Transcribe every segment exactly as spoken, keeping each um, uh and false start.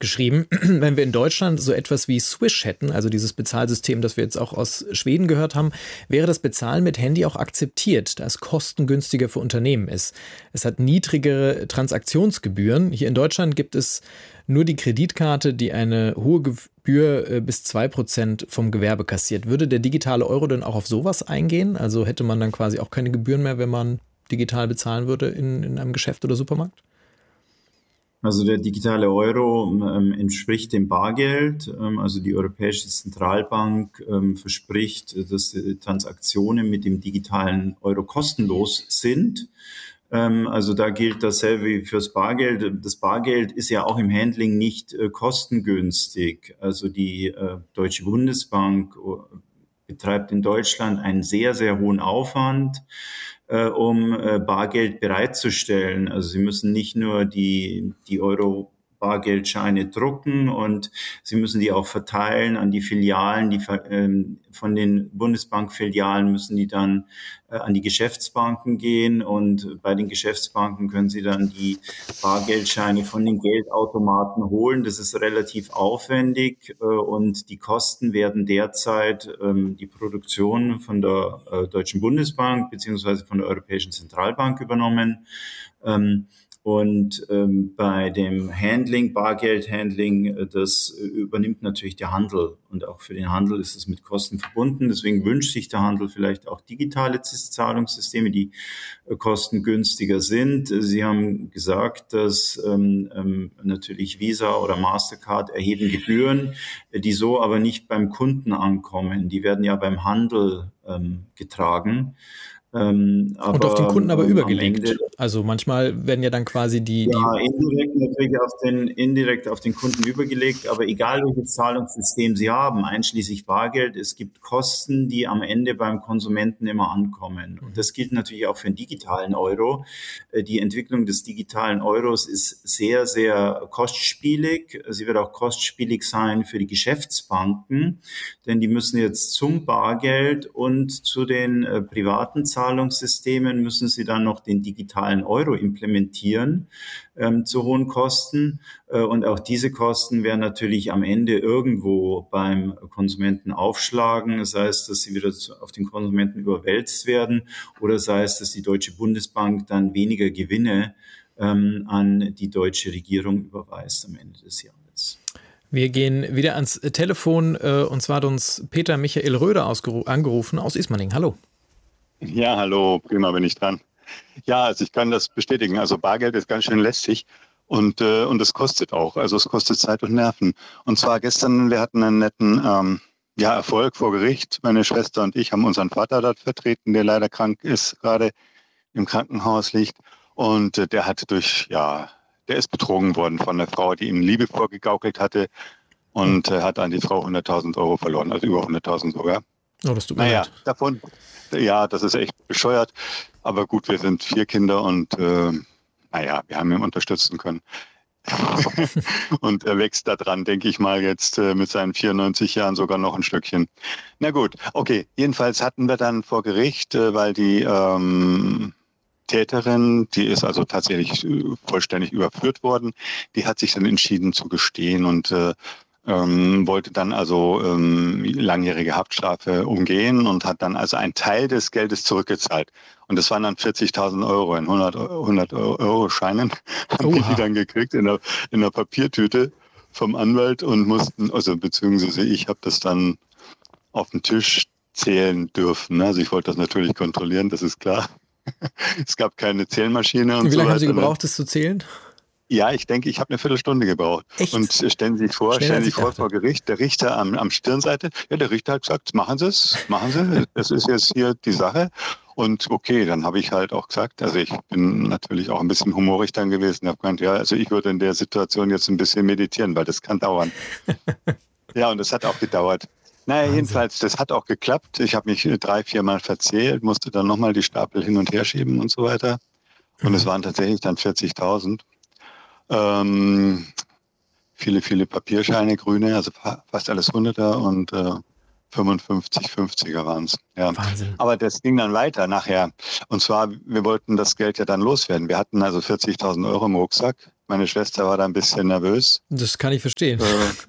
geschrieben, wenn wir in Deutschland so etwas wie Swish hätten, also dieses Bezahlsystem, das wir jetzt auch aus Schweden gehört haben, wäre das Bezahlen mit Handy auch akzeptiert, da es kostengünstiger für Unternehmen ist. Es hat niedrigere Transaktionsgebühren. Hier in Deutschland gibt es nur die Kreditkarte, die eine hohe Gebühr bis zwei Prozent vom Gewerbe kassiert. Würde der digitale Euro denn auch auf sowas eingehen? Also hätte man dann quasi auch keine Gebühren mehr, wenn man digital bezahlen würde in, in einem Geschäft oder Supermarkt? Also der digitale Euro ähm, entspricht dem Bargeld. Ähm, also die Europäische Zentralbank ähm, verspricht, dass die Transaktionen mit dem digitalen Euro kostenlos sind. Ähm, also da gilt dasselbe wie fürs Bargeld. Das Bargeld ist ja auch im Handling nicht äh, kostengünstig. Also die äh, Deutsche Bundesbank äh, betreibt in Deutschland einen sehr, sehr hohen Aufwand, äh, um äh, Bargeld bereitzustellen. Also sie müssen nicht nur die, die Euro Bargeldscheine drucken und sie müssen die auch verteilen an die Filialen. Die ähm, von den Bundesbankfilialen müssen die dann äh, an die Geschäftsbanken gehen und bei den Geschäftsbanken können sie dann die Bargeldscheine von den Geldautomaten holen. Das ist relativ aufwendig äh, und die Kosten werden derzeit ähm, die Produktion von der äh, Deutschen Bundesbank beziehungsweise von der Europäischen Zentralbank übernommen. Ähm, Und ähm, bei dem Handling, Bargeldhandling, das übernimmt natürlich der Handel. Und auch für den Handel ist es mit Kosten verbunden. Deswegen wünscht sich der Handel vielleicht auch digitale Zahlungssysteme, die äh, kostengünstiger sind. Sie haben gesagt, dass ähm, ähm, natürlich Visa oder Mastercard erheben Gebühren, die so aber nicht beim Kunden ankommen. Die werden ja beim Handel ähm, getragen. Ähm, aber, und auf den Kunden aber ähm, übergelegt. Ende, also manchmal werden ja dann quasi die... Ja, die indirekt natürlich auf den, indirekt auf den Kunden übergelegt, aber egal welches Zahlungssystem Sie haben, einschließlich Bargeld, es gibt Kosten, die am Ende beim Konsumenten immer ankommen. Und das gilt natürlich auch für den digitalen Euro. Die Entwicklung des digitalen Euros ist sehr, sehr kostspielig. Sie wird auch kostspielig sein für die Geschäftsbanken, denn die müssen jetzt zum Bargeld und zu den äh, privaten Zahlungssystemen Zahlungssystemen müssen sie dann noch den digitalen Euro implementieren ähm, zu hohen Kosten. Äh, und auch diese Kosten werden natürlich am Ende irgendwo beim Konsumenten aufschlagen. Sei es, dass sie wieder auf den Konsumenten überwälzt werden oder sei es, dass die Deutsche Bundesbank dann weniger Gewinne ähm, an die deutsche Regierung überweist am Ende des Jahres. Wir gehen wieder ans Telefon äh, und zwar hat uns Peter Michael Röder ausgeru- angerufen aus Ismaning. Hallo. Ja, hallo, prima, bin ich dran. Ja, also ich kann das bestätigen. Also Bargeld ist ganz schön lästig und äh, und es kostet auch. Also es kostet Zeit und Nerven. Und zwar gestern, wir hatten einen netten ähm, ja, Erfolg vor Gericht. Meine Schwester und ich haben unseren Vater dort vertreten, der leider krank ist, gerade im Krankenhaus liegt. Und äh, der hat durch, ja, der ist betrogen worden von einer Frau, die ihm Liebe vorgegaukelt hatte und äh, hat an die Frau hunderttausend Euro verloren, also über hunderttausend sogar. Oh, das tut mir naja, leid. davon, ja, das ist echt bescheuert. Aber gut, wir sind vier Kinder und äh, naja, wir haben ihn unterstützen können. Und er wächst da dran, denke ich mal, jetzt äh, mit seinen vierundneunzig Jahren sogar noch ein Stückchen. Na gut, okay. Jedenfalls hatten wir dann vor Gericht, äh, weil die ähm, Täterin, die ist also tatsächlich äh, vollständig überführt worden, die hat sich dann entschieden zu gestehen und äh, Ähm, wollte dann also ähm, langjährige Haftstrafe umgehen und hat dann also einen Teil des Geldes zurückgezahlt. Und das waren dann vierzigtausend Euro in hundert Euro Scheinen, haben die, die dann gekriegt in der, in der Papiertüte vom Anwalt und mussten, also beziehungsweise ich habe das dann auf den Tisch zählen dürfen. Also ich wollte das natürlich kontrollieren, das ist klar. Es gab keine Zählmaschine und so weiter. Wie lange haben Sie gebraucht, das zu zählen? Ja, ich denke, ich habe eine Viertelstunde gebraucht. Echt? Und stellen Sie sich vor, Schneller stellen als Sie ich sich vor dachte. vor Gericht, der Richter am, am Stirnseite, ja, der Richter hat gesagt, machen Sie es, machen Sie, das ist jetzt hier die Sache. Und okay, dann habe ich halt auch gesagt, also ich bin natürlich auch ein bisschen humorig dann gewesen, habe gemeint, ja, also ich würde in der Situation jetzt ein bisschen meditieren, weil das kann dauern. Ja, und das hat auch gedauert. Naja, Wahnsinn. Jedenfalls, das hat auch geklappt. Ich habe mich drei, vier Mal verzählt, musste dann nochmal die Stapel hin und her schieben und so weiter. Und Mhm. es waren tatsächlich dann vierzigtausend. Ähm, viele, viele Papierscheine, grüne, also fa- fast alles Hunderter und äh, fünfundfünfzig, fünfziger waren es. Ja. Wahnsinn. Aber das ging dann weiter nachher. Und zwar, wir wollten das Geld ja dann loswerden. Wir hatten also vierzigtausend Euro im Rucksack. Meine Schwester war da ein bisschen nervös. Das kann ich verstehen. Äh,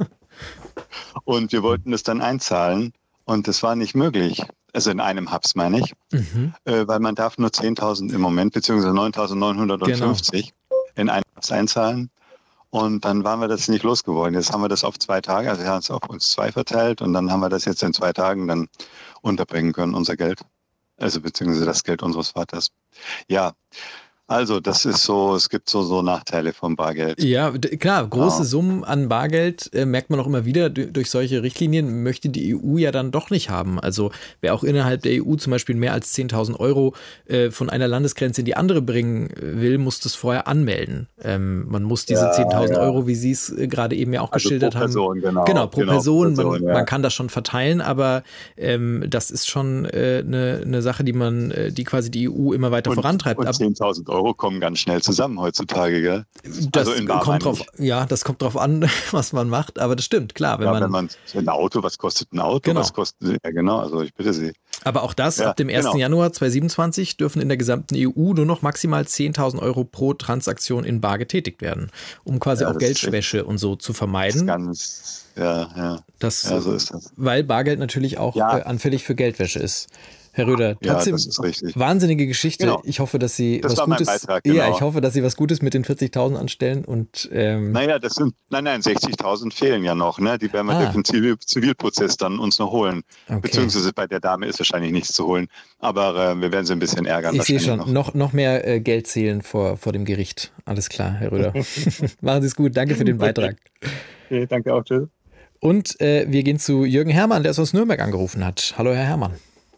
und wir wollten das dann einzahlen. Und das war nicht möglich. Also in einem Hubs, meine ich. Mhm. Äh, weil man darf nur zehntausend im Moment, beziehungsweise neuntausendneunhundertfünfzig genau. in einem Hubs einzahlen. Und dann waren wir das nicht losgeworden. Jetzt haben wir das auf zwei Tage, also wir haben es auf uns zwei verteilt und dann haben wir das jetzt in zwei Tagen dann unterbringen können, unser Geld. Also beziehungsweise das Geld unseres Vaters. Ja, also das ist so, es gibt so, so Nachteile vom Bargeld. Ja, d- klar, große Ja. Summen an Bargeld äh, merkt man auch immer wieder d- durch solche Richtlinien, möchte die E U ja dann doch nicht haben. Also wer auch innerhalb der E U zum Beispiel mehr als zehntausend Euro äh, von einer Landesgrenze in die andere bringen äh, will, muss das vorher anmelden. Ähm, man muss diese Ja, zehntausend ja. Euro, wie Sie es äh, gerade eben ja auch Also geschildert pro haben. Person, genau. Genau, pro Genau, Person. pro man, Person, ja. man kann das schon verteilen, aber ähm, das ist schon eine äh, ne, ne Sache, die man, äh, die quasi die E U immer weiter Und, vorantreibt. und Ab- zehntausend Euro kommen ganz schnell zusammen heutzutage, gell? Das Also in Bar, kommt meine drauf, ja, das kommt drauf an, was man macht, aber das stimmt, klar, wenn Ja, man, wenn man ein Auto, was kostet ein Auto? Genau. Was kostet, ja genau, also ich bitte Sie. aber auch das, Ja, ab dem ersten genau. Januar zweitausendsiebenundzwanzig dürfen in der gesamten E U nur noch maximal zehntausend Euro pro Transaktion in bar getätigt werden, um quasi Ja, auch das ist Geldschwäche und so zu Das ist vermeiden. ganz, ja, ja. Das, Ja, so ist das. weil Bargeld natürlich auch Ja. äh, anfällig für Geldwäsche ist. Herr Röder, Ja, trotzdem das ist richtig. wahnsinnige Geschichte. Genau. Ich hoffe, dass Sie Das was war mein Gutes, Beitrag, ja, genau. ich hoffe, dass Sie was Gutes mit den vierzigtausend anstellen und ähm, Naja, das sind, nein, nein, sechzigtausend fehlen ja noch, ne? Die werden wir Ah. durch den Zivil Zivilprozess dann uns noch holen. Okay. Beziehungsweise bei der Dame ist wahrscheinlich nichts zu holen. Aber äh, wir werden sie ein bisschen ärgern. ich sehe wahrscheinlich schon, noch. noch, noch mehr äh, Geld zählen vor, vor dem Gericht. Alles klar, Herr Röder. Machen Sie es gut, danke für den Beitrag. Okay, danke auch, tschüss. Und äh, wir gehen zu Jürgen Herrmann, der es aus Nürnberg angerufen hat. Hallo, Herr Herrmann.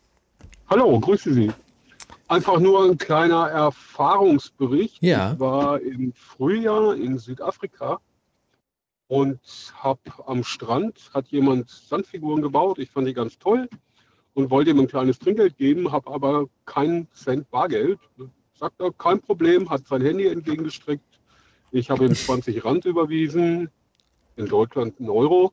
Hallo, grüße Sie. Einfach nur ein kleiner Erfahrungsbericht. Ja. Ich war im Frühjahr in Südafrika und habe am Strand, hat jemand Sandfiguren gebaut. Ich fand die ganz toll und wollte ihm ein kleines Trinkgeld geben, habe aber keinen Cent Bargeld. Sagt er, kein Problem, hat sein Handy entgegengestreckt. Ich habe ihm zwanzig Rand überwiesen, in Deutschland einen Euro.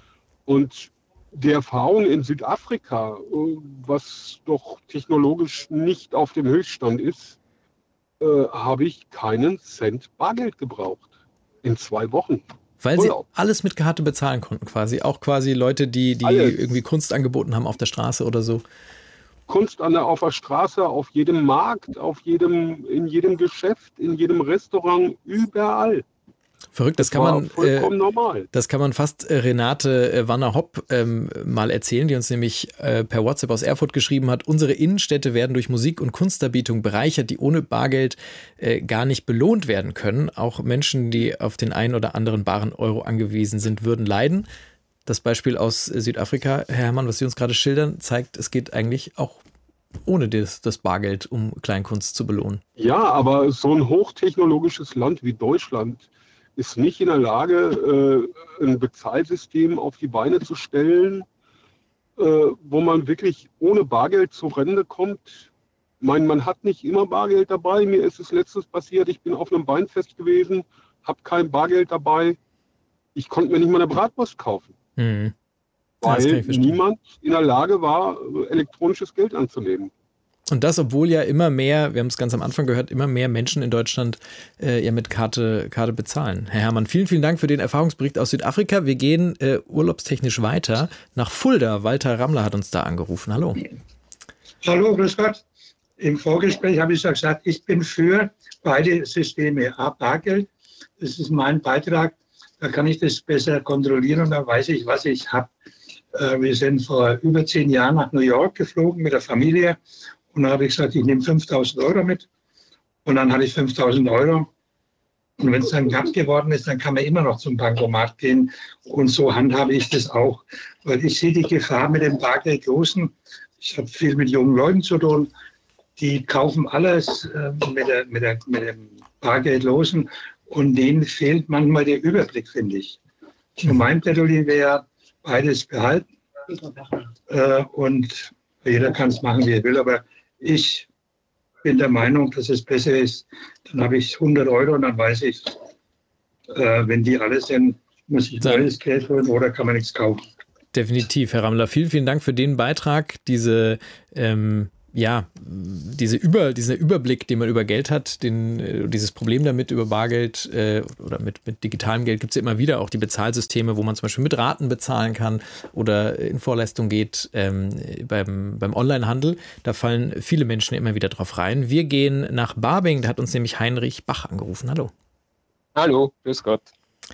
Und die Erfahrung in Südafrika, äh, was doch technologisch nicht auf dem Höchststand ist, äh, habe ich keinen Cent Bargeld gebraucht. In zwei Wochen. Weil Sie Urlaub. alles mit Karte bezahlen konnten quasi. Auch quasi Leute, die, die Alles. irgendwie Kunst angeboten haben auf der Straße oder so. Kunst an der, auf der Straße, auf jedem Markt, auf jedem, in jedem Geschäft, in jedem Restaurant, überall. Verrückt, das, Das kann war man, vollkommen äh, normal. das kann man fast äh, Renate äh, Wanner-Hopp ähm, mal erzählen, die uns nämlich äh, per WhatsApp aus Erfurt geschrieben hat, unsere Innenstädte werden durch Musik- und Kunstdarbietung bereichert, die ohne Bargeld äh, gar nicht belohnt werden können. Auch Menschen, die auf den einen oder anderen baren Euro angewiesen sind, würden leiden. Das Beispiel aus äh, Südafrika, Herr Herrmann, was Sie uns gerade schildern, zeigt, es geht eigentlich auch ohne das, das Bargeld, um Kleinkunst zu belohnen. Ja, aber so ein hochtechnologisches Land wie Deutschland ist nicht in der Lage, äh, ein Bezahlsystem auf die Beine zu stellen, äh, wo man wirklich ohne Bargeld zur Rente kommt. Ich meine, man hat nicht immer Bargeld dabei. Mir ist es letztens passiert, ich bin auf einem Weinfest gewesen, habe kein Bargeld dabei. Ich konnte mir nicht mal eine Bratwurst kaufen, Mhm. Ja, das kann weil ich verstehen. niemand in der Lage war, elektronisches Geld anzunehmen. Und das, obwohl ja immer mehr, wir haben es ganz am Anfang gehört, immer mehr Menschen in Deutschland äh, ja mit Karte, Karte bezahlen. Herr Herrmann, vielen, vielen Dank für den Erfahrungsbericht aus Südafrika. Wir gehen äh, urlaubstechnisch weiter nach Fulda. Walter Rammler hat uns da angerufen. Hallo. Hallo, grüß Gott. Im Vorgespräch habe ich ja gesagt, ich bin für beide Systeme. A, Bargeld, das ist mein Beitrag. Da kann ich das besser kontrollieren und da weiß ich, was ich habe. Äh, wir sind vor über zehn Jahren nach New York geflogen mit der Familie. Und dann habe ich gesagt, ich nehme fünftausend Euro mit. Und dann hatte ich fünftausend Euro. Und wenn es dann knapp geworden ist, dann kann man immer noch zum Bankomat gehen. Und so handhabe ich das auch. Weil ich sehe die Gefahr mit dem Bargeldlosen. Ich habe viel mit jungen Leuten zu tun. Die kaufen alles äh, mit, der, mit, der, mit dem Bargeldlosen. Und denen fehlt manchmal der Überblick, finde ich. Und mein Plädoyer wäre, beides behalten. Äh, und jeder kann es machen, wie er will. Aber ich bin der Meinung, dass es besser ist. Dann habe ich hundert Euro und dann weiß ich, äh, wenn die alle sind, muss ich Dann- neues Geld holen oder kann man nichts kaufen. Definitiv, Herr Rammler. Vielen, vielen Dank für den Beitrag, diese ähm, ja, diese Über, dieser Überblick, den man über Geld hat, den, dieses Problem damit über Bargeld äh, oder mit, mit digitalem Geld gibt es ja immer wieder, auch die Bezahlsysteme, wo man zum Beispiel mit Raten bezahlen kann oder in Vorleistung geht ähm, beim, beim Onlinehandel. Da fallen viele Menschen immer wieder drauf rein. Wir gehen nach Barbing, da hat uns nämlich Heinrich Bach angerufen. Hallo. Hallo, grüß Gott.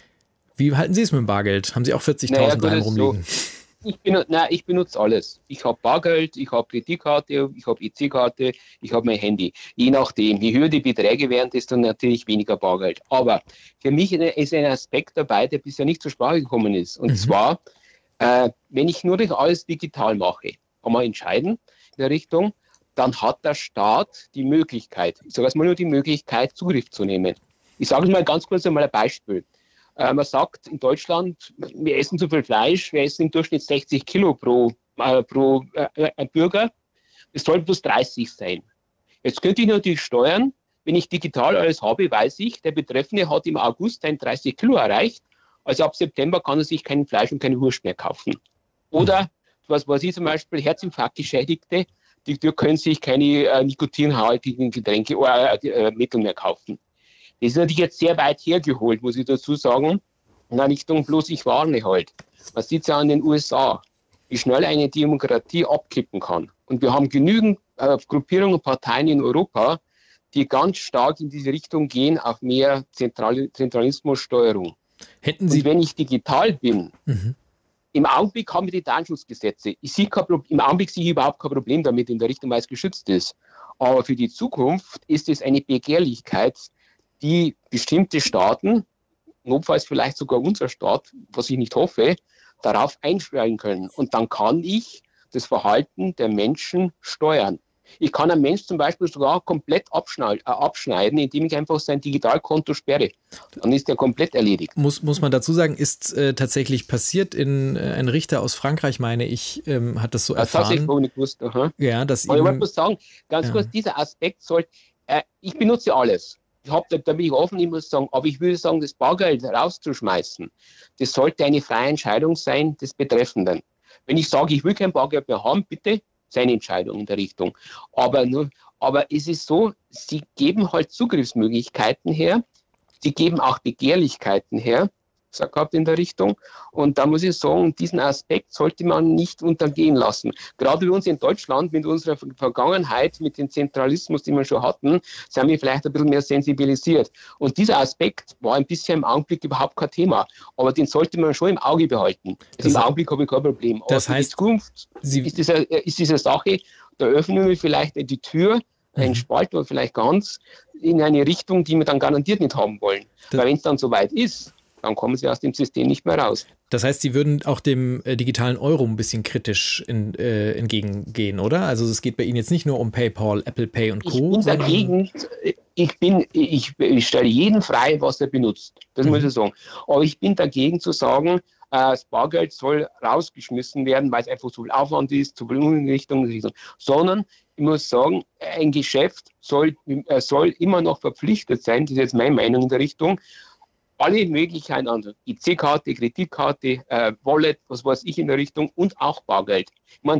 Wie halten Sie es mit dem Bargeld? Haben Sie auch vierzigtausend naja, daheim rumliegen? So. Ich, benut- nein, ich benutze alles. Ich habe Bargeld, ich habe Kreditkarte, ich habe E C-Karte, ich habe mein Handy. Je nachdem, je höher die Beträge werden, desto natürlich weniger Bargeld. Aber für mich ist ein Aspekt dabei, der bisher nicht zur Sprache gekommen ist. Und mhm. zwar, äh, wenn ich nur das alles digital mache, kann man entscheiden in der Richtung, dann hat der Staat die Möglichkeit, ich sage jetzt mal nur die Möglichkeit, Zugriff zu nehmen. Ich sage mal ganz kurz einmal ein Beispiel. Äh, man sagt in Deutschland, wir essen zu viel Fleisch, wir essen im Durchschnitt sechzig Kilo pro, äh, pro äh, Bürger. Es soll plus dreißig sein. Jetzt könnte ich natürlich steuern, wenn ich digital alles habe, weiß ich, der Betreffende hat im August sein dreißig Kilo erreicht, also ab September kann er sich kein Fleisch und keine Wurst mehr kaufen. Oder, was weiß ich zum Beispiel, Herzinfarktgeschädigte, die, die können sich keine äh, nikotinhaltigen Getränke oder äh, äh, Mittel mehr kaufen. Das ist natürlich jetzt sehr weit hergeholt, muss ich dazu sagen. In der Richtung bloß, ich warne halt. Man sieht es ja an den U S A, wie schnell eine Demokratie abkippen kann. Und wir haben genügend äh, Gruppierungen und Parteien in Europa, die ganz stark in diese Richtung gehen, auf mehr Zentral- Zentralismussteuerung. Hätten Sie... Und wenn ich digital bin, mhm. im Augenblick haben wir die Datenschutzgesetze. Ich sehe kein Pro- Im Augenblick sehe ich überhaupt kein Problem damit in der Richtung, weil es geschützt ist. Aber für die Zukunft ist es eine Begehrlichkeit, die bestimmte Staaten, notfalls vielleicht sogar unser Staat, was ich nicht hoffe, darauf einstellen können. Und dann kann ich das Verhalten der Menschen steuern. Ich kann einen Mensch zum Beispiel sogar komplett abschneiden, äh, abschneiden, indem ich einfach sein Digitalkonto sperre. Dann ist der komplett erledigt. Muss, muss man dazu sagen, ist äh, tatsächlich passiert. In, äh, ein Richter aus Frankreich, meine ich, ähm, hat das so ja, erfahren. Tatsächlich, wo ich gewusst, aha. Ja, dass Aber ihm, ich wollte sagen, ganz ja. kurz, dieser Aspekt soll, äh, ich benutze alles. Ich hab, da, da bin ich offen, ich muss sagen, aber ich würde sagen, das Bargeld rauszuschmeißen, das sollte eine freie Entscheidung sein des Betreffenden. Wenn ich sage, ich will kein Bargeld mehr haben, bitte, seine Entscheidung in der Richtung. Aber, nur, aber es ist so, sie geben halt Zugriffsmöglichkeiten her, sie geben auch Begehrlichkeiten her, gesagt gehabt in der Richtung. Und da muss ich sagen, diesen Aspekt sollte man nicht untergehen lassen. Gerade wir uns in Deutschland mit unserer Vergangenheit, mit dem Zentralismus, den wir schon hatten, sind wir vielleicht ein bisschen mehr sensibilisiert. Und dieser Aspekt war ein bisschen im Augenblick überhaupt kein Thema. Aber den sollte man schon im Auge behalten. Also im Augenblick habe ich kein Problem. Aber das heißt, für die Zukunft Sie ist diese, ist diese Sache, da öffnen wir vielleicht die Tür, einen Spalt oder vielleicht ganz, in eine Richtung, die wir dann garantiert nicht haben wollen. Das Weil wenn es dann soweit ist, dann kommen sie aus dem System nicht mehr raus. Das heißt, Sie würden auch dem äh, digitalen Euro ein bisschen kritisch in, äh, entgegengehen, oder? Also es geht bei Ihnen jetzt nicht nur um PayPal, Apple Pay und Co. Ich bin dagegen, ich, bin, ich, ich stelle jeden frei, was er benutzt. Das mhm. muss ich sagen. Aber ich bin dagegen zu sagen, das Bargeld soll rausgeschmissen werden, weil es einfach zu viel Aufwand ist, zu viel Umrichtung, sondern ich muss sagen, ein Geschäft soll, soll immer noch verpflichtet sein, das ist jetzt meine Meinung in der Richtung, alle Möglichkeiten an E C-Karte, Kreditkarte, äh, Wallet, was weiß ich in der Richtung und auch Bargeld. Ich meine,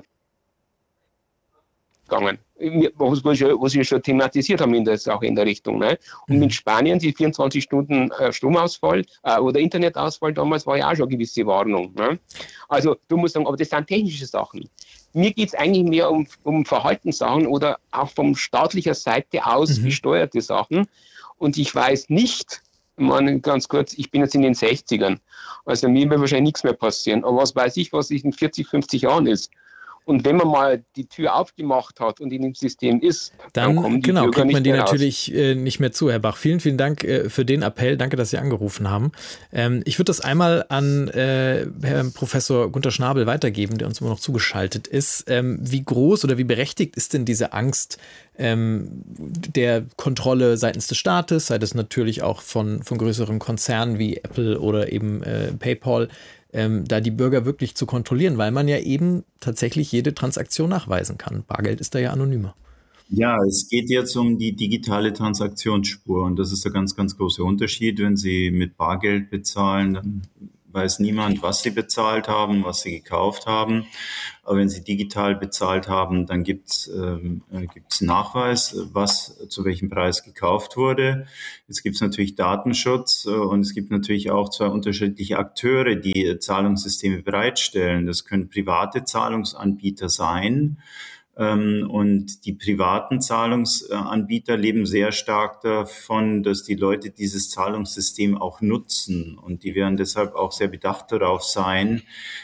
gegangen, was wir, was wir schon thematisiert haben in der Sache in der Richtung. Ne? Und mit Spanien, die vierundzwanzig Stunden äh, Stromausfall äh, oder Internetausfall damals war ja auch schon eine gewisse Warnung. Ne? Also du musst sagen, aber das sind technische Sachen. Mir geht es eigentlich mehr um, um Verhaltenssachen oder auch von staatlicher Seite aus mhm. gesteuerte Sachen. Und ich weiß nicht, ich meine, ganz kurz, ich bin jetzt in den sechzigern, also mir wird wahrscheinlich nichts mehr passieren. Aber was weiß ich, was in vierzig, fünfzig Jahren ist. Und wenn man mal die Tür aufgemacht hat und in dem System ist, dann, dann kommen die genau, Bürger kriegt man nicht die mehr natürlich äh, nicht mehr zu, Herr Bach. Vielen, vielen Dank äh, für den Appell. Danke, dass Sie angerufen haben. Ähm, ich würde das einmal an äh, Herrn Professor Gunter Schnabel weitergeben, der uns immer noch zugeschaltet ist. Ähm, wie groß oder wie berechtigt ist denn diese Angst ähm, der Kontrolle seitens des Staates, sei das natürlich auch von, von größeren Konzernen wie Apple oder eben äh, PayPal, Ähm, da die Bürger wirklich zu kontrollieren, weil man ja eben tatsächlich jede Transaktion nachweisen kann. Bargeld ist da ja anonymer. Ja, es geht jetzt um die digitale Transaktionsspur und das ist der ganz, ganz große Unterschied. Wenn Sie mit Bargeld bezahlen, dann weiß niemand, was sie bezahlt haben, was sie gekauft haben. Aber wenn sie digital bezahlt haben, dann gibt's ähm, gibt's Nachweis, was zu welchem Preis gekauft wurde. Jetzt gibt's natürlich Datenschutz äh, und es gibt natürlich auch zwei unterschiedliche Akteure, die Zahlungssysteme bereitstellen. Das können private Zahlungsanbieter sein. Und die privaten Zahlungsanbieter leben sehr stark davon, dass die Leute dieses Zahlungssystem auch nutzen. Und die werden deshalb auch sehr bedacht darauf sein,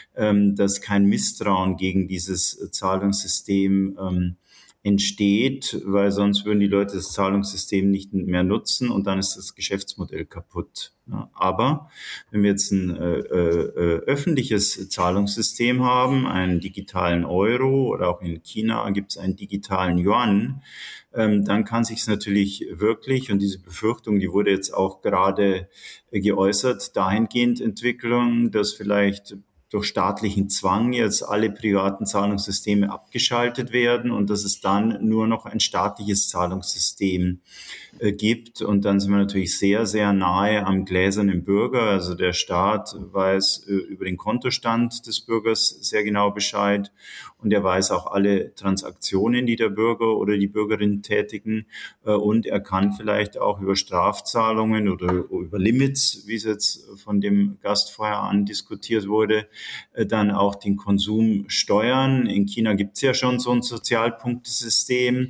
dass kein Misstrauen gegen dieses Zahlungssystem entsteht, weil sonst würden die Leute das Zahlungssystem nicht mehr nutzen und dann ist das Geschäftsmodell kaputt. Ja, aber wenn wir jetzt ein äh, äh, öffentliches Zahlungssystem haben, einen digitalen Euro oder auch in China gibt es einen digitalen Yuan, ähm, dann kann sich es natürlich wirklich, und diese Befürchtung, die wurde jetzt auch gerade äh, geäußert, dahingehend entwickeln, dass vielleicht durch staatlichen Zwang jetzt alle privaten Zahlungssysteme abgeschaltet werden und dass es dann nur noch ein staatliches Zahlungssystem äh, gibt. Und dann sind wir natürlich sehr, sehr nahe am gläsernen Bürger. Also der Staat weiß äh, über den Kontostand des Bürgers sehr genau Bescheid und er weiß auch alle Transaktionen, die der Bürger oder die Bürgerin tätigen. Äh, und er kann vielleicht auch über Strafzahlungen oder über Limits, wie es jetzt von dem Gast vorher andiskutiert wurde, dann auch den Konsum steuern. In China gibt es ja schon so ein Sozialpunktesystem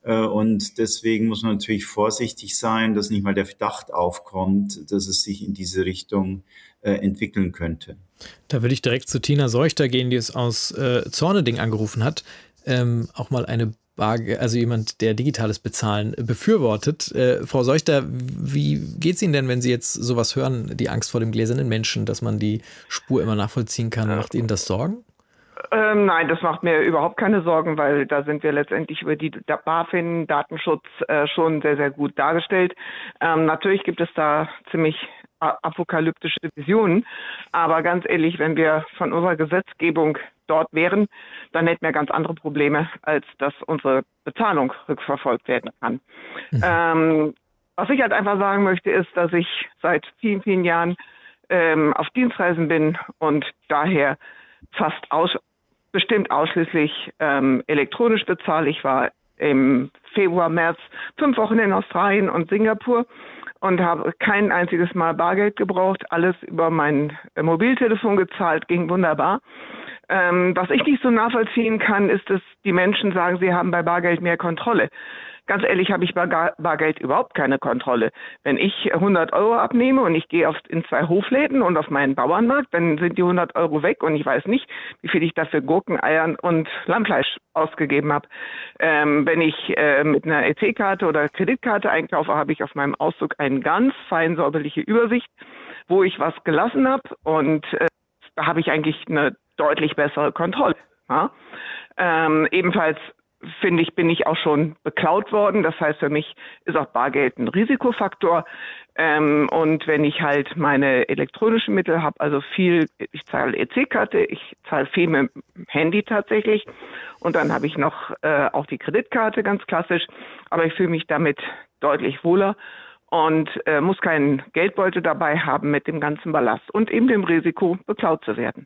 und deswegen muss man natürlich vorsichtig sein, dass nicht mal der Verdacht aufkommt, dass es sich in diese Richtung entwickeln könnte. Da würde ich direkt zu Tina Seuchter gehen, die es aus äh, Zorneding angerufen hat. Ähm, auch mal eine also jemand, der digitales Bezahlen befürwortet. Äh, Frau Seuchter, wie geht es Ihnen denn, wenn Sie jetzt sowas hören, die Angst vor dem gläsernen Menschen, dass man die Spur immer nachvollziehen kann? Macht Ihnen das Sorgen? Ähm, nein, das macht mir überhaupt keine Sorgen, weil da sind wir letztendlich über die BaFin, Datenschutz äh, schon sehr, sehr gut dargestellt. Ähm, natürlich gibt es da ziemlich apokalyptische Visionen, aber ganz ehrlich, wenn wir von unserer Gesetzgebung dort wären, dann hätten wir ganz andere Probleme, als dass unsere Bezahlung rückverfolgt werden kann. Mhm. Ähm, was ich halt einfach sagen möchte, ist, dass ich seit vielen, vielen Jahren ähm, auf Dienstreisen bin und daher fast aus, bestimmt ausschließlich ähm, elektronisch bezahle. Ich war im Februar, März fünf Wochen in Australien und Singapur und habe kein einziges Mal Bargeld gebraucht, alles über mein Mobiltelefon gezahlt, ging wunderbar. Ähm, was ich nicht so nachvollziehen kann, ist, dass die Menschen sagen, sie haben bei Bargeld mehr Kontrolle. Ganz ehrlich, habe ich bei Bargeld überhaupt keine Kontrolle. Wenn ich hundert Euro abnehme und ich gehe auf, in zwei Hofläden und auf meinen Bauernmarkt, dann sind die hundert Euro weg und ich weiß nicht, wie viel ich dafür Gurken, Eiern und Lammfleisch ausgegeben habe. Ähm, wenn ich äh, mit einer E C-Karte oder Kreditkarte einkaufe, habe ich auf meinem Auszug eine ganz fein säuberliche Übersicht, wo ich was gelassen habe und äh, da habe ich eigentlich eine deutlich bessere Kontrolle. Ja? Ähm, ebenfalls finde ich, bin ich auch schon beklaut worden. Das heißt, für mich ist auch Bargeld ein Risikofaktor. Ähm, und wenn ich halt meine elektronischen Mittel habe, also viel, ich zahle E C-Karte, ich zahle viel mit dem Handy tatsächlich. Und dann habe ich noch äh, auch die Kreditkarte, ganz klassisch. Aber ich fühle mich damit deutlich wohler und äh, muss keinen Geldbeutel dabei haben mit dem ganzen Ballast und eben dem Risiko, beklaut zu werden.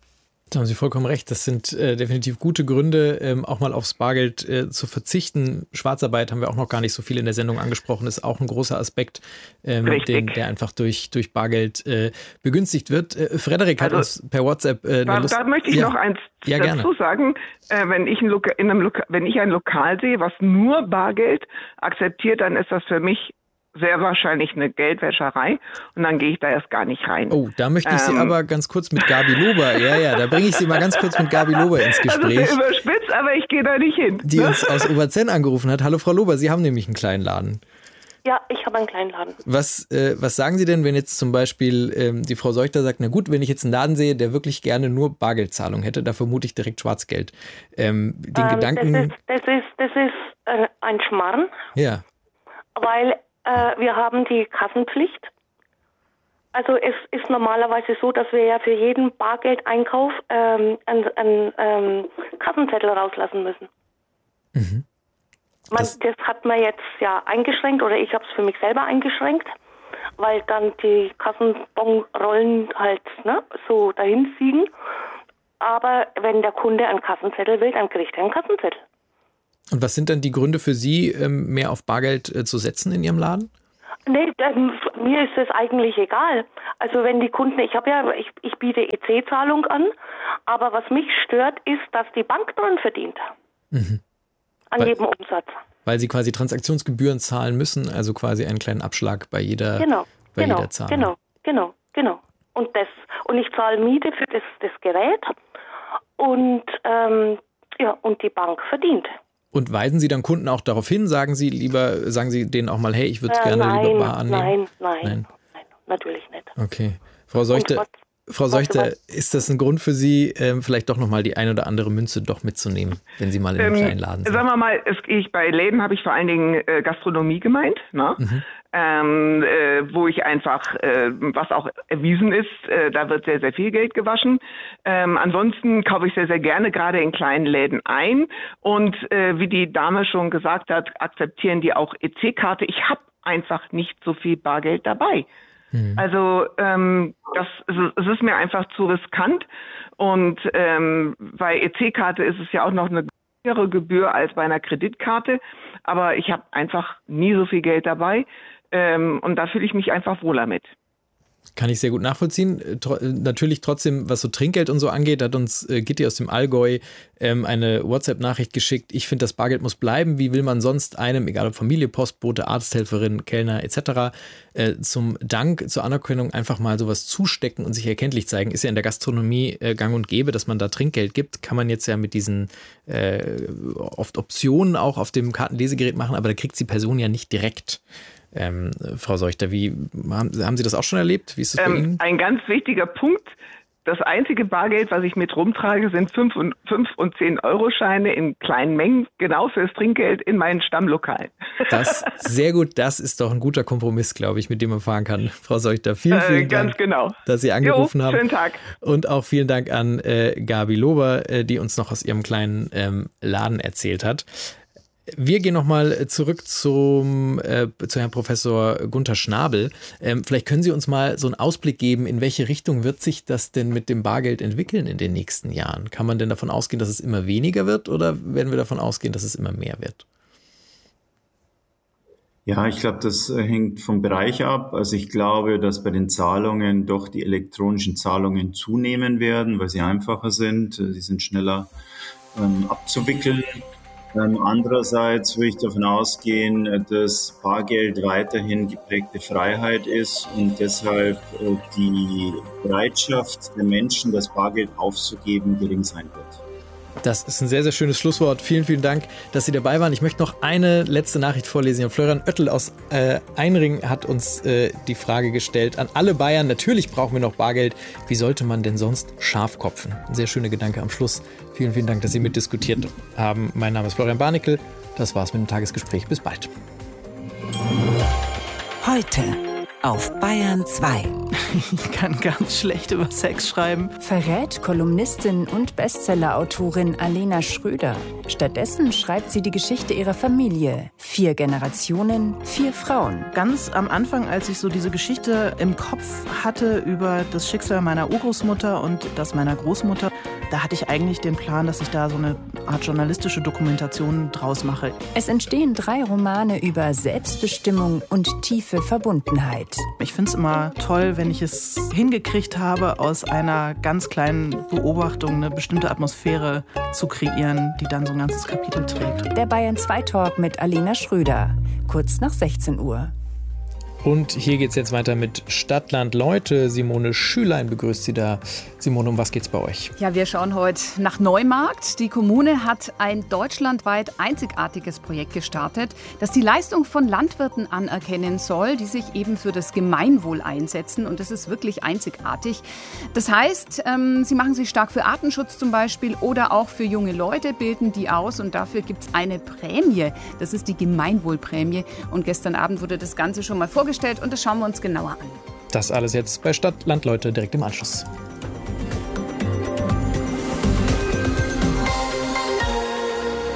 Da haben Sie vollkommen recht. Das sind äh, definitiv gute Gründe, ähm, auch mal aufs Bargeld äh, zu verzichten. Schwarzarbeit haben wir auch noch gar nicht so viel in der Sendung angesprochen. Ist auch ein großer Aspekt, ähm, den, der einfach durch, durch Bargeld äh, begünstigt wird. Äh, Frederik hat also, uns per WhatsApp äh, da, Lust... da möchte ich ja. noch eins ja, dazu gerne. sagen. Äh, wenn, ich ein Loka- in einem Loka- wenn ich ein Lokal sehe, was nur Bargeld akzeptiert, dann ist das für mich sehr wahrscheinlich eine Geldwäscherei und dann gehe ich da erst gar nicht rein. Oh, da möchte ich Sie ähm, aber ganz kurz mit Gabi Lober, ja, ja, da bringe ich Sie mal ganz kurz mit Gabi Lober ins Gespräch. Also sehr überspitzt, aber ich gehe da nicht hin. Die uns aus Oberzenn angerufen hat. Hallo Frau Lober, Sie haben nämlich einen kleinen Laden. Ja, ich habe einen kleinen Laden. Was, äh, was sagen Sie denn, wenn jetzt zum Beispiel ähm, die Frau Seuchter sagt, na gut, wenn ich jetzt einen Laden sehe, der wirklich gerne nur Bargeldzahlung hätte, da vermute ich direkt Schwarzgeld. Ähm, den ähm, Gedanken... Das ist, das ist, das ist äh, ein Schmarrn, ja. weil äh, wir haben die Kassenpflicht. Also es ist normalerweise so, dass wir ja für jeden Bargeldeinkauf ähm, einen, einen ähm, Kassenzettel rauslassen müssen. Mhm. Man, das, das hat man jetzt ja eingeschränkt oder ich habe es für mich selber eingeschränkt. weil dann die Kassenbonrollen halt ne, so dahin fliegen. Aber wenn der Kunde einen Kassenzettel will, dann kriegt er einen Kassenzettel. Und was sind dann die Gründe für Sie, mehr auf Bargeld zu setzen in Ihrem Laden? Nee, mir ist das eigentlich egal. Also wenn die Kunden, ich habe ja, ich, ich biete E C-Zahlung an, aber was mich stört, ist, dass die Bank dran verdient. Mhm. An weil, jedem Umsatz. Weil sie quasi Transaktionsgebühren zahlen müssen, also quasi einen kleinen Abschlag bei jeder, genau, bei genau, jeder Zahlung. Genau, genau, genau. Und das, und ich zahle Miete für das, das Gerät und ähm, ja, und die Bank verdient. Und weisen Sie dann Kunden auch darauf hin? Sagen Sie lieber, sagen Sie denen auch mal, hey, ich würde es äh, gerne nein, lieber bar annehmen? Nein, nein, nein, nein, natürlich nicht. Okay. Frau Seuchter, Frau Seuchter, ist das ein Grund für Sie, ähm, vielleicht doch nochmal die ein oder andere Münze doch mitzunehmen, wenn Sie mal in einem ähm, kleinen Laden sind? Sagen wir mal, es, ich, bei Läden habe ich vor allen Dingen äh, Gastronomie gemeint, ne? Mhm. Ähm, äh, wo ich einfach, äh, was auch erwiesen ist, äh, da wird sehr, sehr viel Geld gewaschen. Ähm, ansonsten kaufe ich sehr, sehr gerne gerade in kleinen Läden ein. Und äh, wie die Dame schon gesagt hat, akzeptieren die auch E C-Karte. Ich habe einfach nicht so viel Bargeld dabei. Hm. Also ähm, das, es ist mir einfach zu riskant. Und ähm, bei E C-Karte ist es ja auch noch eine höhere Gebühr als bei einer Kreditkarte. Aber ich habe einfach nie so viel Geld dabei. Ähm, und da fühle ich mich einfach wohler mit. Kann ich sehr gut nachvollziehen. Tr- natürlich trotzdem, was so Trinkgeld und so angeht, hat uns äh, Gitti aus dem Allgäu ähm, eine WhatsApp-Nachricht geschickt. Ich finde, das Bargeld muss bleiben. Wie will man sonst einem, egal ob Familie, Postbote, Arzthelferin, Kellner et cetera, äh, zum Dank, zur Anerkennung einfach mal sowas zustecken und sich erkenntlich zeigen? Ist ja in der Gastronomie äh, gang und gäbe, dass man da Trinkgeld gibt. Kann man jetzt ja mit diesen äh, oft Optionen auch auf dem Kartenlesegerät machen, aber da kriegt die Person ja nicht direkt. Ähm, Frau Seuchter, wie haben, haben Sie das auch schon erlebt? Wie ist das bei ähm, Ihnen? Ein ganz wichtiger Punkt. Das einzige Bargeld, was ich mit rumtrage, sind fünf und zehn Euro Scheine in kleinen Mengen, genau fürs Trinkgeld in meinen Stammlokalen. Das, sehr gut, das ist doch ein guter Kompromiss, glaube ich, mit dem man fahren kann. Frau Seuchter, vielen, vielen äh, ganz Dank, genau. dass Sie angerufen jo, haben. Schönen Tag. Und auch vielen Dank an äh, Gabi Lober, äh, die uns noch aus ihrem kleinen ähm, Laden erzählt hat. Wir gehen nochmal zurück zum, äh, zu Herrn Professor Gunther Schnabel. Ähm, vielleicht können Sie uns mal so einen Ausblick geben, in welche Richtung wird sich das denn mit dem Bargeld entwickeln in den nächsten Jahren? Kann man denn davon ausgehen, dass es immer weniger wird oder werden wir davon ausgehen, dass es immer mehr wird? Ja, ich glaube, das hängt vom Bereich ab. Also ich glaube, dass bei den Zahlungen doch die elektronischen Zahlungen zunehmen werden, weil sie einfacher sind. Sie sind schneller ähm, abzuwickeln. Ähm, andererseits würde ich davon ausgehen, dass Bargeld weiterhin geprägte Freiheit ist und deshalb äh, die Bereitschaft der Menschen, das Bargeld aufzugeben, gering sein wird. Das ist ein sehr, sehr schönes Schlusswort. Vielen, vielen Dank, dass Sie dabei waren. Ich möchte noch eine letzte Nachricht vorlesen. Florian Oettel aus äh, Einring hat uns äh, die Frage gestellt an alle Bayern. Natürlich brauchen wir noch Bargeld. Wie sollte man denn sonst Schafkopfen? Ein sehr schöner Gedanke am Schluss. Vielen, vielen Dank, dass Sie mitdiskutiert haben. Mein Name ist Florian Barnickel. Das war's mit dem Tagesgespräch. Bis bald. Heute auf Bayern zwei. Ich kann ganz schlecht über Sex schreiben. Verrät Kolumnistin und Bestsellerautorin Alena Schröder. Stattdessen schreibt sie die Geschichte ihrer Familie. Vier Generationen, vier Frauen. Ganz am Anfang, als ich so diese Geschichte im Kopf hatte über das Schicksal meiner Urgroßmutter und das meiner Großmutter, da hatte ich eigentlich den Plan, dass ich da so eine Art journalistische Dokumentation draus mache. Es entstehen drei Romane über Selbstbestimmung und tiefe Verbundenheit. Ich finde es immer toll, wenn ich es hingekriegt habe, aus einer ganz kleinen Beobachtung eine bestimmte Atmosphäre zu kreieren, die dann so ein ganzes Kapitel trägt. Der Bayern zwei Talk mit Alena Schröder, kurz nach sechzehn Uhr. Und hier geht es jetzt weiter mit Stadtland Leute. Simone Schülein begrüßt Sie da. Simone, um was geht's bei euch? Ja, wir schauen heute nach Neumarkt. Die Kommune hat ein deutschlandweit einzigartiges Projekt gestartet, das die Leistung von Landwirten anerkennen soll, die sich eben für das Gemeinwohl einsetzen. Und das ist wirklich einzigartig. Das heißt, ähm, sie machen sich stark für Artenschutz zum Beispiel oder auch für junge Leute, bilden die aus. Und dafür gibt es eine Prämie. Das ist die Gemeinwohlprämie. Und gestern Abend wurde das Ganze schon mal vorgestellt. Und das schauen wir uns genauer an. Das alles jetzt bei Stadtland Leute direkt im Anschluss.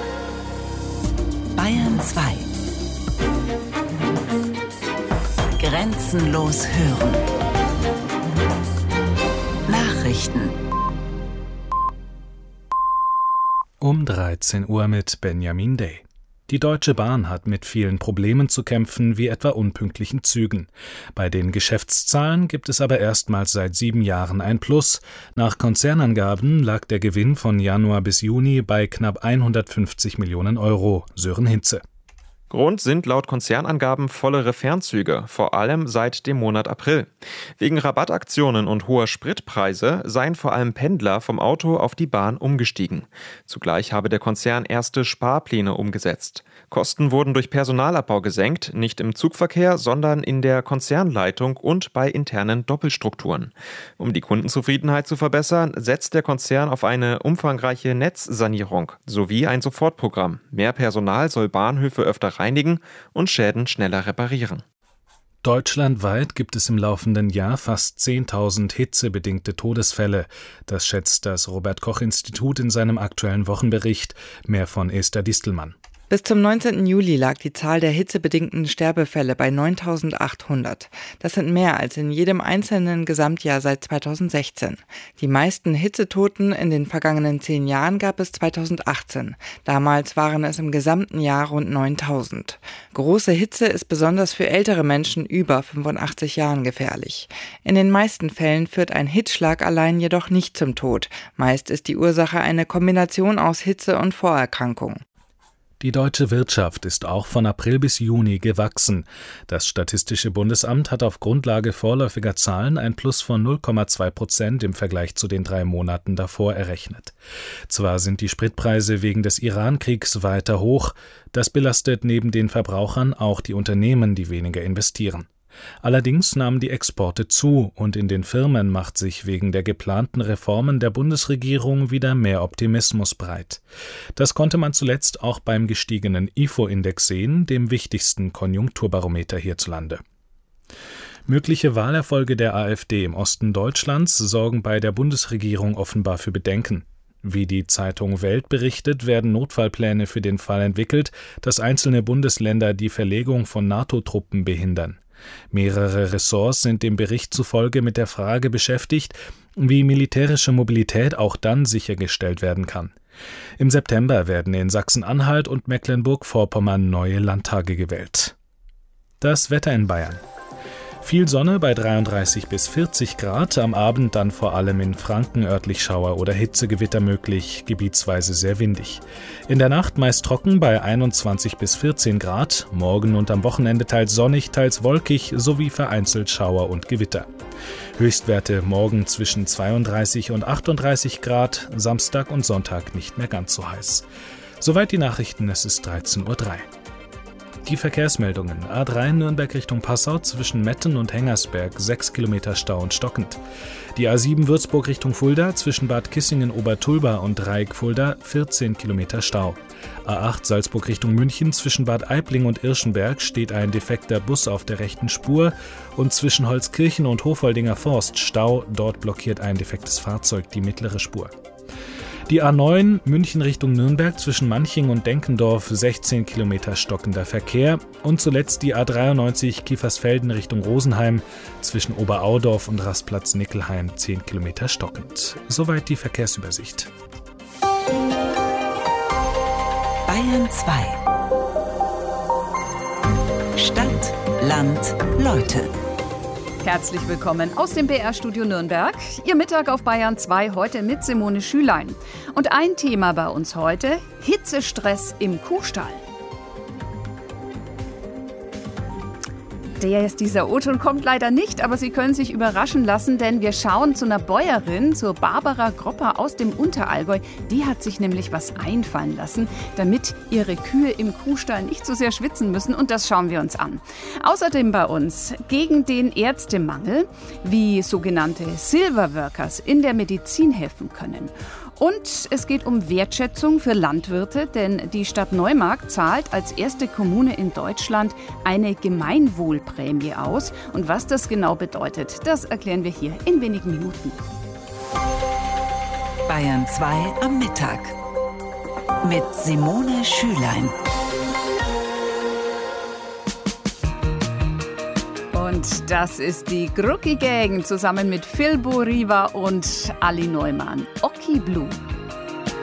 Bayern zwei. Grenzenlos hören. Nachrichten. Um dreizehn Uhr mit Benjamin Day. Die Deutsche Bahn hat mit vielen Problemen zu kämpfen, wie etwa unpünktlichen Zügen. Bei den Geschäftszahlen gibt es aber erstmals seit sieben Jahren ein Plus. Nach Konzernangaben lag der Gewinn von Januar bis Juni bei knapp hundertfünfzig Millionen Euro. Sören Hinze. Grund sind laut Konzernangaben vollere Fernzüge, vor allem seit dem Monat April. Wegen Rabattaktionen und hoher Spritpreise seien vor allem Pendler vom Auto auf die Bahn umgestiegen. Zugleich habe der Konzern erste Sparpläne umgesetzt. Kosten wurden durch Personalabbau gesenkt, nicht im Zugverkehr, sondern in der Konzernleitung und bei internen Doppelstrukturen. Um die Kundenzufriedenheit zu verbessern, setzt der Konzern auf eine umfangreiche Netzsanierung sowie ein Sofortprogramm. Mehr Personal soll Bahnhöfe öfter reinigen und Schäden schneller reparieren. Deutschlandweit gibt es im laufenden Jahr fast zehntausend hitzebedingte Todesfälle. Das schätzt das Robert-Koch-Institut in seinem aktuellen Wochenbericht. Mehr von Esther Distelmann. Bis zum neunzehnten Juli lag die Zahl der hitzebedingten Sterbefälle bei neuntausendachthundert. Das sind mehr als in jedem einzelnen Gesamtjahr seit zweitausendsechzehn. Die meisten Hitzetoten in den vergangenen zehn Jahren gab es zweitausendachtzehn. Damals waren es im gesamten Jahr rund neuntausend. Große Hitze ist besonders für ältere Menschen über fünfundachtzig Jahren gefährlich. In den meisten Fällen führt ein Hitzschlag allein jedoch nicht zum Tod. Meist ist die Ursache eine Kombination aus Hitze und Vorerkrankung. Die deutsche Wirtschaft ist auch von April bis Juni gewachsen. Das Statistische Bundesamt hat auf Grundlage vorläufiger Zahlen ein Plus von null Komma zwei Prozent im Vergleich zu den drei Monaten davor errechnet. Zwar sind die Spritpreise wegen des Iran-Kriegs weiter hoch, das belastet neben den Verbrauchern auch die Unternehmen, die weniger investieren. Allerdings nahmen die Exporte zu und in den Firmen macht sich wegen der geplanten Reformen der Bundesregierung wieder mehr Optimismus breit. Das konnte man zuletzt auch beim gestiegenen I F O-Index sehen, dem wichtigsten Konjunkturbarometer hierzulande. Mögliche Wahlerfolge der AfD im Osten Deutschlands sorgen bei der Bundesregierung offenbar für Bedenken. Wie die Zeitung Welt berichtet, werden Notfallpläne für den Fall entwickelt, dass einzelne Bundesländer die Verlegung von NATO-Truppen behindern. Mehrere Ressorts sind dem Bericht zufolge mit der Frage beschäftigt, wie militärische Mobilität auch dann sichergestellt werden kann. Im September werden in Sachsen-Anhalt und Mecklenburg-Vorpommern neue Landtage gewählt. Das Wetter in Bayern. Viel Sonne bei dreiunddreißig bis vierzig Grad, am Abend dann vor allem in Franken örtlich Schauer oder Hitzegewitter möglich, gebietsweise sehr windig. In der Nacht meist trocken bei einundzwanzig bis vierzehn Grad, morgen und am Wochenende teils sonnig, teils wolkig sowie vereinzelt Schauer und Gewitter. Höchstwerte morgen zwischen zweiunddreißig und achtunddreißig Grad, Samstag und Sonntag nicht mehr ganz so heiß. Soweit die Nachrichten, es ist dreizehn Uhr drei. Die Verkehrsmeldungen. A drei Nürnberg Richtung Passau zwischen Metten und Hengersberg sechs Kilometer Stau und stockend. Die A sieben Würzburg Richtung Fulda zwischen Bad Kissingen-Obertulba und Dreieck Fulda vierzehn Kilometer Stau. A acht Salzburg Richtung München zwischen Bad Aibling und Irschenberg steht ein defekter Bus auf der rechten Spur und zwischen Holzkirchen und Hofoldinger Forst Stau, dort blockiert ein defektes Fahrzeug die mittlere Spur. Die A neun München Richtung Nürnberg zwischen Manching und Denkendorf sechzehn Kilometer stockender Verkehr und zuletzt die A dreiundneunzig Kiefersfelden Richtung Rosenheim zwischen Oberaudorf und Rastplatz Nickelheim zehn Kilometer stockend. Soweit die Verkehrsübersicht. Bayern zwei. Stadt, Land, Leute. Herzlich willkommen aus dem B R-Studio Nürnberg. Ihr Mittag auf Bayern zwei, heute mit Simone Schülein. Und ein Thema bei uns heute, Hitzestress im Kuhstall. Der ist dieser O-Ton kommt leider nicht, aber Sie können sich überraschen lassen, denn wir schauen zu einer Bäuerin, zur Barbara Gropper aus dem Unterallgäu. Die hat sich nämlich was einfallen lassen, damit ihre Kühe im Kuhstall nicht so sehr schwitzen müssen, und das schauen wir uns an. Außerdem bei uns gegen den Ärztemangel, wie sogenannte Silverworkers in der Medizin helfen können. Und es geht um Wertschätzung für Landwirte, denn die Stadt Neumarkt zahlt als erste Kommune in Deutschland eine Gemeinwohlprämie aus. Und was das genau bedeutet, das erklären wir hier in wenigen Minuten. Bayern zwei am Mittag mit Simone Schülein. Und das ist die Grucki Gang zusammen mit Phil Boriva und Ali Neumann. Oki Blue.